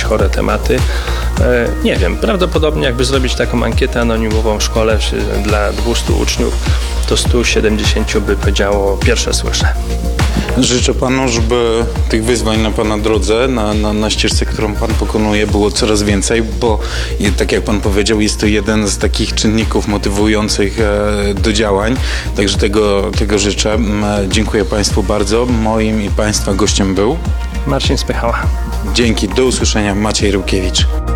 chore tematy. Nie wiem, prawdopodobnie jakby zrobić taką ankietę anonimową w szkole dla 200 uczniów, to 170 by powiedziało pierwsze słyszę. Życzę Panu, żeby tych wyzwań na Pana drodze, na ścieżce, którą Pan pokonuje, było coraz więcej, bo tak jak Pan powiedział, jest to jeden z takich czynników motywujących do działań. Także tego życzę. Dziękuję Państwu bardzo. Moim i Państwa gościem był Marcin Spychała. Dzięki. Do usłyszenia. Maciej Ryłkiewicz.